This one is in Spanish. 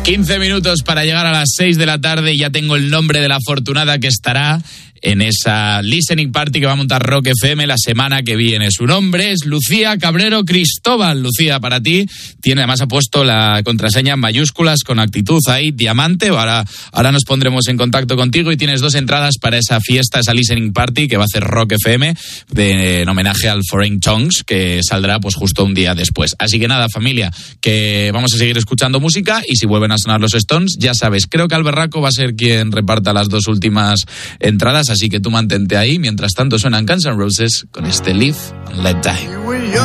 15 minutos para llegar a las 6 de la tarde y ya tengo el nombre de la afortunada que estará en esa listening party que va a montar Rock FM la semana que viene. Su nombre es Lucía Cabrero Cristóbal. Lucía, para ti, además ha puesto la contraseña en mayúsculas con actitud ahí, diamante. Ahora nos pondremos en contacto contigo y tienes 2 entradas para esa fiesta, esa listening party que va a hacer Rock FM en homenaje al Foreign Tongues, que saldrá pues justo un día después. Así que nada, familia, que vamos a seguir escuchando música y si vuelven a sonar los Stones, ya sabes, creo que Alberraco va a ser quien reparta las 2 últimas entradas, así que tú mantente ahí. Mientras tanto suenan Guns N' Roses con este Live and Let Die.